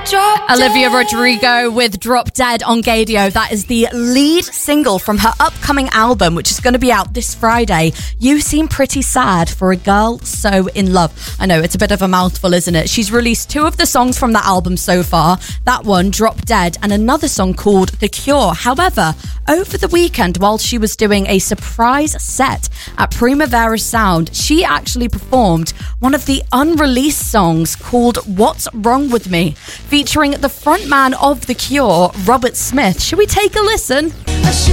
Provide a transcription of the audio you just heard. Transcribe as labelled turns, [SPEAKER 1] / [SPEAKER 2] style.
[SPEAKER 1] Olivia Rodrigo with Drop Dead on Gaydio. That is the lead single from her upcoming album, which is going to be out this Friday. You Seem Pretty Sad for a Girl So In Love. I know, it's a bit of a mouthful, isn't it? She's released 2 of the songs from that album so far. That one, Drop Dead, and another song called The Cure. However, over the weekend, while she was doing a surprise set at Primavera Sound, she actually performed one of the unreleased songs called What's Wrong With Me, featuring the frontman of The Cure, Robert Smith. Should we take a listen?